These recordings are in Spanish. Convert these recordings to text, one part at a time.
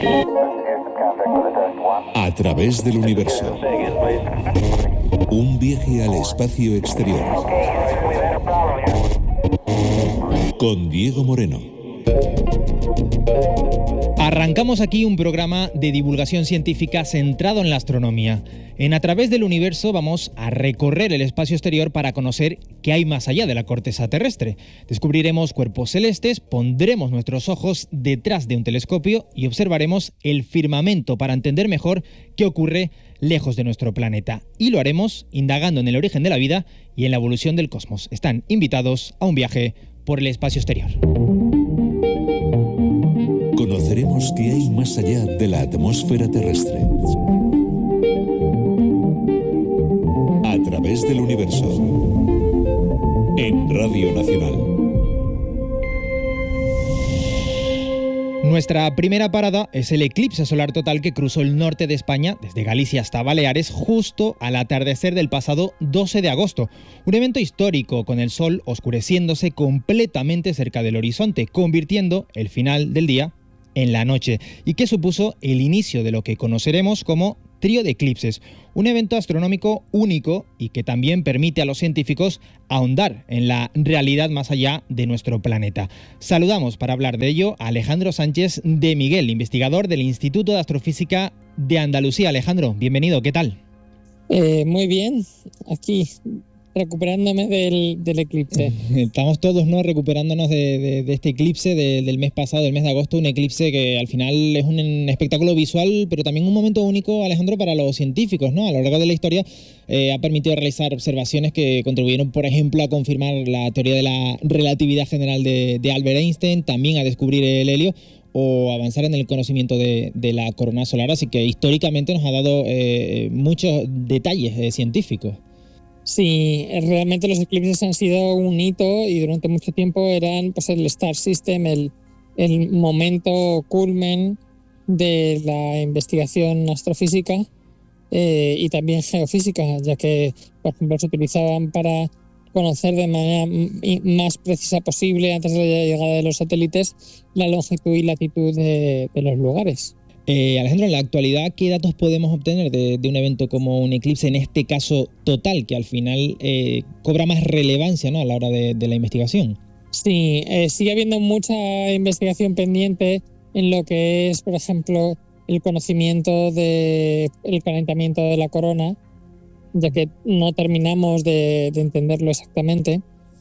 A través del universo. Un viaje al espacio exterior. Con Diego Moreno. Arrancamos aquí un programa de divulgación científica centrado en la astronomía. En A través del universo vamos a recorrer el espacio exterior para conocer qué hay más allá de la corteza terrestre. Descubriremos cuerpos celestes, pondremos nuestros ojos detrás de un telescopio y observaremos el firmamento para entender mejor qué ocurre lejos de nuestro planeta. Y lo haremos indagando en el origen de la vida y en la evolución del cosmos. Están invitados a un viaje por el espacio exterior. Conoceremos qué hay más allá de la atmósfera terrestre. A través del universo. En Radio Nacional. Nuestra primera parada es el eclipse solar total que cruzó el norte de España, desde Galicia hasta Baleares, justo al atardecer del pasado 12 de agosto. Un evento histórico, con el sol oscureciéndose completamente cerca del horizonte, convirtiendo el final del día en la noche, y que supuso el inicio de lo que conoceremos como Trío de Eclipses, un evento astronómico único y que también permite a los científicos ahondar en la realidad más allá de nuestro planeta. Saludamos para hablar de ello a Alejandro Sánchez de Miguel, investigador del Instituto de Astrofísica de Andalucía. Alejandro, bienvenido, ¿qué tal? Muy bien, aquí recuperándome del eclipse. Estamos todos, ¿no?, recuperándonos de este eclipse del mes pasado, del mes de agosto, un eclipse que al final es un espectáculo visual, pero también un momento único, Alejandro, para los científicos, ¿no? A lo largo de la historia ha permitido realizar observaciones que contribuyeron, por ejemplo, a confirmar la teoría de la relatividad general de Albert Einstein, también a descubrir el helio o avanzar en el conocimiento de la corona solar. Así que históricamente nos ha dado muchos detalles científicos. Sí, realmente los eclipses han sido un hito y durante mucho tiempo eran, pues, el Star System, el momento culmen de la investigación astrofísica y también geofísica, ya que, por ejemplo, se utilizaban para conocer de manera más precisa posible, antes de la llegada de los satélites, la longitud y latitud de los lugares. Alejandro, en la actualidad, ¿qué datos podemos obtener de un evento como un eclipse, en este caso total, que al final cobra más relevancia, ¿no?, a la hora de la investigación? Sí, sigue habiendo mucha investigación pendiente en lo que es, por ejemplo, el conocimiento del calentamiento de la corona, ya que no terminamos de entenderlo exactamente.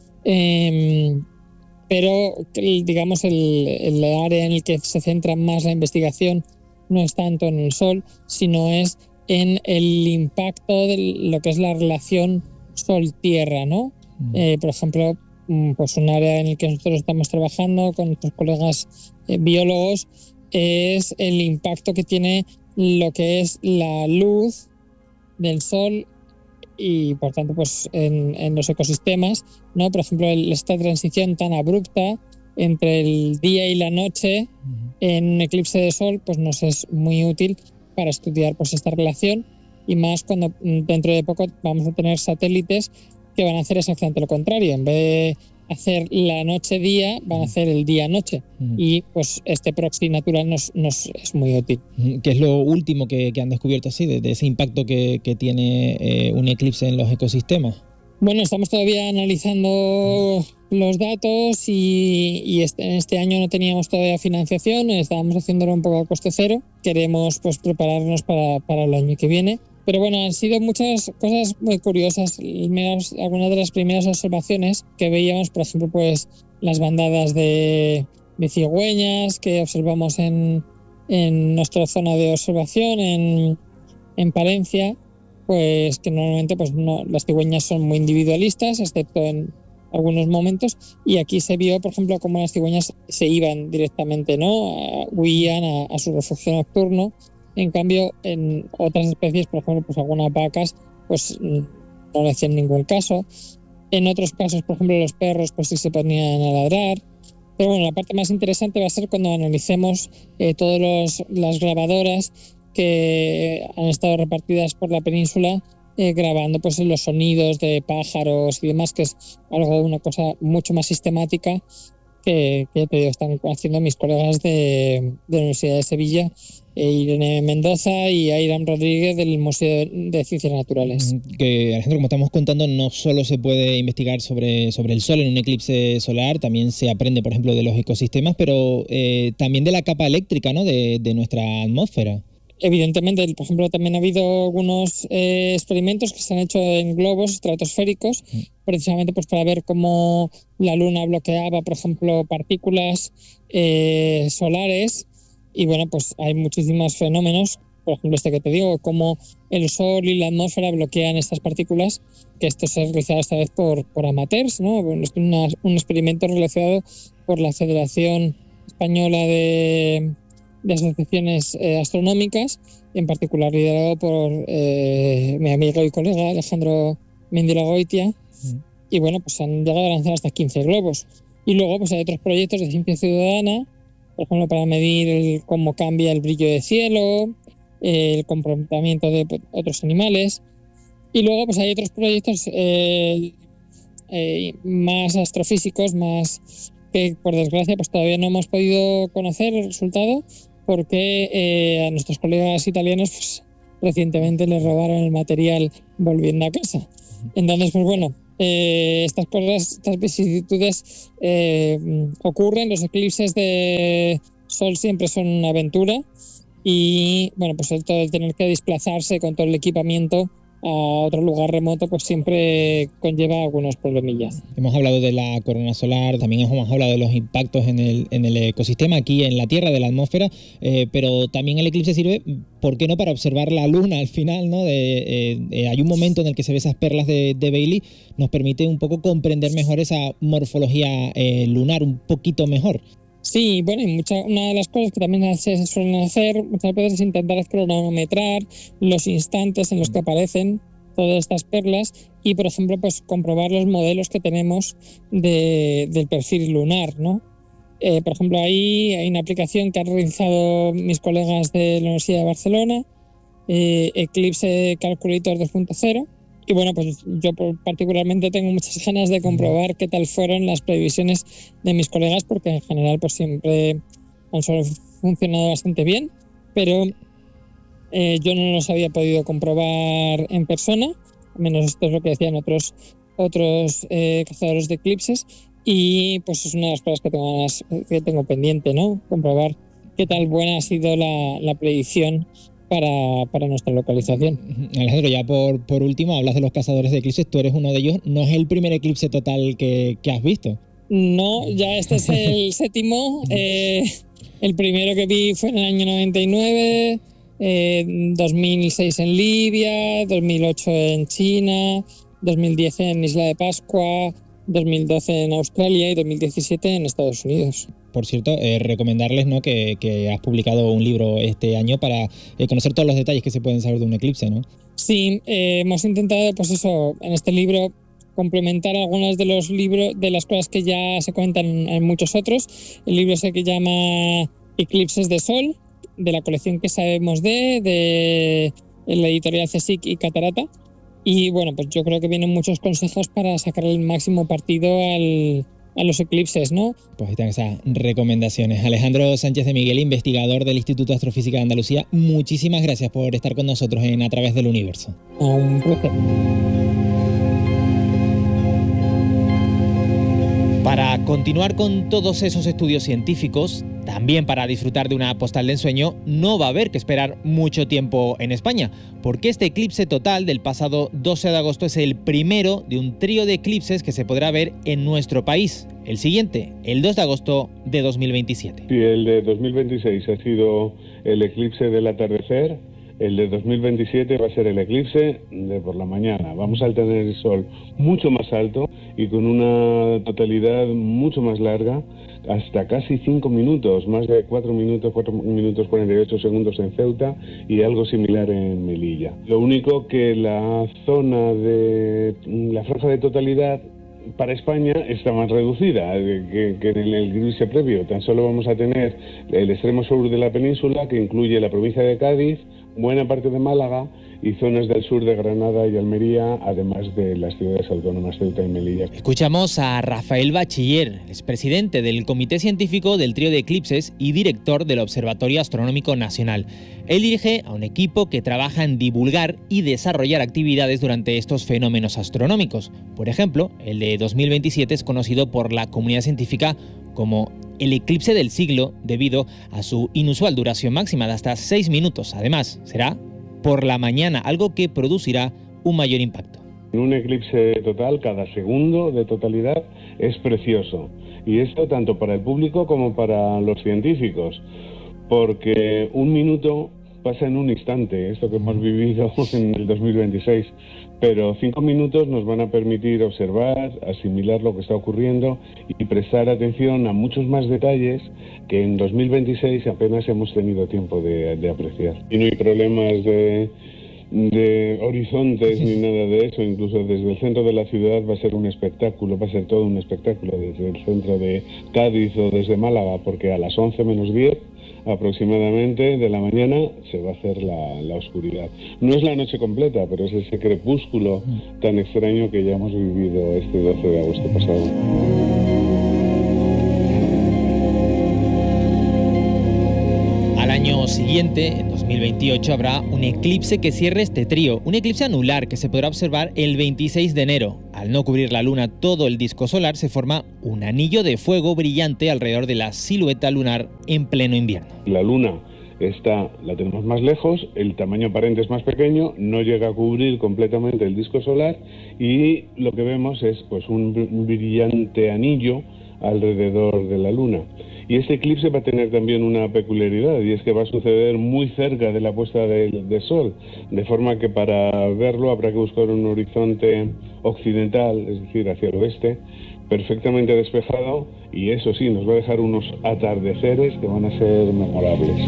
Pero, digamos, el área en el que se centra más la investigación no es tanto en el Sol, sino es en el impacto de lo que es la relación Sol-Tierra, ¿no? Por ejemplo, pues un área en el que nosotros estamos trabajando con nuestros colegas biólogos es el impacto que tiene lo que es la luz del Sol y, por tanto, pues en los ecosistemas, ¿no? Por ejemplo, esta transición tan abrupta entre el día y la noche en un eclipse de sol, pues nos es muy útil para estudiar, pues, esta relación, y más cuando dentro de poco vamos a tener satélites que van a hacer exactamente lo contrario. En vez de hacer la noche-día, van a hacer el día-noche. Y pues este proxy natural nos es muy útil. ¿Qué es lo último que han descubierto así, de ese impacto que tiene un eclipse en los ecosistemas? Bueno, estamos todavía analizando los datos y en este año no teníamos todavía financiación, estábamos haciéndolo un poco a coste cero. Queremos, pues, prepararnos para el año que viene. Pero bueno, han sido muchas cosas muy curiosas. Algunas de las primeras observaciones que veíamos, por ejemplo, pues las bandadas de cigüeñas que observamos en nuestra zona de observación en Palencia, pues que normalmente, pues, no, las cigüeñas son muy individualistas, excepto en algunos momentos, y aquí se vio, por ejemplo, cómo las cigüeñas se iban directamente, ¿no? Huían a su refugio nocturno. En cambio, en otras especies, por ejemplo, pues algunas vacas, pues no le hacían ningún caso. En otros casos, por ejemplo, los perros, pues sí se ponían a ladrar. Pero bueno, la parte más interesante va a ser cuando analicemos todas las grabadoras que han estado repartidas por la península, grabando, pues, los sonidos de pájaros y demás, que es una cosa mucho más sistemática que ya te digo, están haciendo mis colegas de la Universidad de Sevilla, Irene Mendoza y Airam Rodríguez del Museo de Ciencias Naturales. Que, Alejandro, como estamos contando, no solo se puede investigar sobre el Sol en un eclipse solar, también se aprende, por ejemplo, de los ecosistemas, pero también de la capa eléctrica, ¿no?, de nuestra atmósfera. Evidentemente, por ejemplo, también ha habido algunos experimentos que se han hecho en globos estratosféricos, precisamente pues para ver cómo la Luna bloqueaba, por ejemplo, partículas solares. Y bueno, pues hay muchísimos fenómenos, por ejemplo este que te digo, cómo el Sol y la atmósfera bloquean estas partículas, que esto se ha realizado esta vez por amateurs, ¿no? Bueno, es un experimento realizado por la Federación Española de Asociaciones Astronómicas, en particular liderado por mi amigo y colega Alejandro Mendiragoitia. Y bueno, pues han llegado a lanzar hasta 15 globos. Y luego pues hay otros proyectos de ciencia ciudadana, por ejemplo, para medir cómo cambia el brillo del cielo, el comportamiento de otros animales. Y luego pues hay otros proyectos más astrofísicos, más que por desgracia pues todavía no hemos podido conocer el resultado, porque a nuestros colegas italianos pues recientemente les robaron el material volviendo a casa. Entonces, pues bueno, estas cosas, estas vicisitudes ocurren. Los eclipses de Sol siempre son una aventura y bueno, pues el tener que desplazarse con todo el equipamiento a otro lugar remoto pues siempre conlleva algunos problemillas. Hemos hablado de la corona solar, también hemos hablado de los impactos en el ecosistema aquí en la Tierra, de la atmósfera, pero también el eclipse sirve, ¿por qué no?, para observar la Luna al final, ¿no? Hay un momento en el que se ve esas perlas de Bailey, nos permite un poco comprender mejor esa morfología lunar un poquito mejor. Sí, bueno, y una de las cosas que también se suelen hacer muchas veces es intentar cronometrar los instantes en los que aparecen todas estas perlas y, por ejemplo, pues comprobar los modelos que tenemos del perfil lunar, ¿no? Por ejemplo, ahí hay una aplicación que han realizado mis colegas de la Universidad de Barcelona, Eclipse Calculator 2.0. Y bueno, pues yo particularmente tengo muchas ganas de comprobar qué tal fueron las previsiones de mis colegas, porque en general pues siempre han funcionado bastante bien, pero yo no los había podido comprobar en persona, al menos esto es lo que decían otros cazadores de eclipses, y pues es una de las cosas que tengo pendiente, ¿no? Comprobar qué tal buena ha sido la predicción para nuestra localización. Alejandro, ya por último, hablas de los cazadores de eclipses, tú eres uno de ellos. ¿No es el primer eclipse total que has visto? No, ya este es el séptimo. El primero que vi fue en el año 99, 2006 en Libia, 2008 en China, 2010 en Isla de Pascua, 2012 en Australia y 2017 en Estados Unidos. Por cierto, recomendarles, ¿no?, que has publicado un libro este año para conocer todos los detalles que se pueden saber de un eclipse, ¿no? Sí, hemos intentado, pues eso, en este libro complementar algunas de los libros, de las cosas que ya se cuentan en muchos otros. El libro ese que llama Eclipses de Sol, de la colección que sabemos de la editorial CSIC y Catarata. Y bueno, pues yo creo que vienen muchos consejos para sacar el máximo partido a los eclipses, ¿no? Pues ahí están esas recomendaciones. Alejandro Sánchez de Miguel, investigador del Instituto de Astrofísica de Andalucía, muchísimas gracias por estar con nosotros en A Través del Universo. Un placer. Para continuar con todos esos estudios científicos, también para disfrutar de una postal de ensueño, no va a haber que esperar mucho tiempo en España, porque este eclipse total del pasado 12 de agosto es el primero de un trío de eclipses que se podrá ver en nuestro país. El siguiente, el 2 de agosto de 2027. Sí, el de 2026 ha sido el eclipse del atardecer. El de 2027 va a ser el eclipse de por la mañana. Vamos a tener el sol mucho más alto y con una totalidad mucho más larga, hasta casi 5 minutos, más de 4 minutos 48 segundos en Ceuta y algo similar en Melilla. Lo único que la zona de la franja de totalidad para España está más reducida que en el eclipse previo. Tan solo vamos a tener el extremo sur de la península, que incluye la provincia de Cádiz, buena parte de Málaga y zonas del sur de Granada y Almería, además de las ciudades autónomas Ceuta y Melilla. Escuchamos a Rafael Bachiller, expresidente del Comité Científico del Trío de Eclipses y director del Observatorio Astronómico Nacional. Él dirige a un equipo que trabaja en divulgar y desarrollar actividades durante estos fenómenos astronómicos. Por ejemplo, el de 2027 es conocido por la comunidad científica como el eclipse del siglo debido a su inusual duración máxima de hasta 6 minutos. Además, será por la mañana, algo que producirá un mayor impacto. En un eclipse total, cada segundo de totalidad es precioso. Y esto tanto para el público como para los científicos. Porque un minuto pasa en un instante, esto que hemos vivido en el 2026. Pero 5 minutos nos van a permitir observar, asimilar lo que está ocurriendo y prestar atención a muchos más detalles que en 2026 apenas hemos tenido tiempo de apreciar. Y no hay problemas de horizontes ni nada de eso, incluso desde el centro de la ciudad va a ser un espectáculo, va a ser todo un espectáculo desde el centro de Cádiz o desde Málaga, porque a las 11 menos 10 aproximadamente de la mañana se va a hacer la oscuridad. No es la noche completa, pero es ese crepúsculo tan extraño que ya hemos vivido este 12 de agosto pasado. Al año siguiente, en 2028, habrá un eclipse que cierre este trío, un eclipse anular que se podrá observar el 26 de enero. Al no cubrir la Luna todo el disco solar, se forma un anillo de fuego brillante alrededor de la silueta lunar en pleno invierno. La Luna la tenemos más lejos, el tamaño aparente es más pequeño, no llega a cubrir completamente el disco solar y lo que vemos es pues un brillante anillo alrededor de la Luna. Y este eclipse va a tener también una peculiaridad, y es que va a suceder muy cerca de la puesta del sol, de forma que para verlo habrá que buscar un horizonte occidental, es decir, hacia el oeste, perfectamente despejado, y eso sí, nos va a dejar unos atardeceres que van a ser memorables.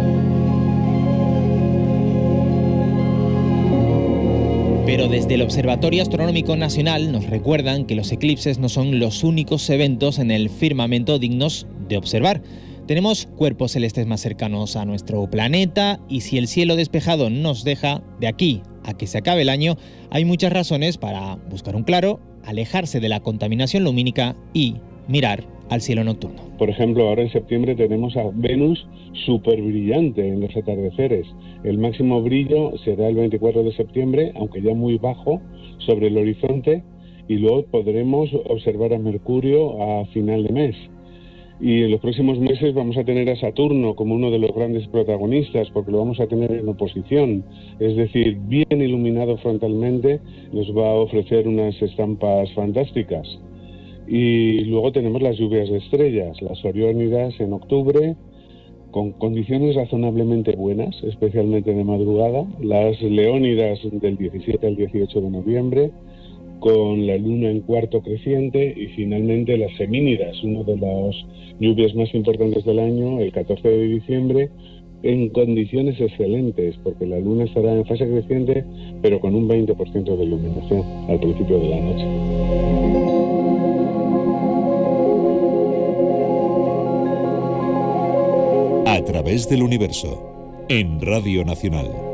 Pero desde el Observatorio Astronómico Nacional nos recuerdan que los eclipses no son los únicos eventos en el firmamento dignos de observar. Tenemos cuerpos celestes más cercanos a nuestro planeta y si el cielo despejado nos deja de aquí a que se acabe el año, hay muchas razones para buscar un claro, alejarse de la contaminación lumínica y mirar al cielo nocturno. Por ejemplo, ahora en septiembre tenemos a Venus súper brillante en los atardeceres. El máximo brillo será el 24 de septiembre, aunque ya muy bajo, sobre el horizonte, y luego podremos observar a Mercurio a final de mes. Y en los próximos meses vamos a tener a Saturno como uno de los grandes protagonistas, porque lo vamos a tener en oposición, es decir, bien iluminado frontalmente, nos va a ofrecer unas estampas fantásticas. Y luego tenemos las lluvias de estrellas, las Oriónidas en octubre, con condiciones razonablemente buenas, especialmente de madrugada, las Leónidas del 17 al 18 de noviembre, con la luna en cuarto creciente, y finalmente las Gemínidas, una de las lluvias más importantes del año, el 14 de diciembre, en condiciones excelentes, porque la luna estará en fase creciente, pero con un 20% de iluminación al principio de la noche. A través del universo, en Radio Nacional.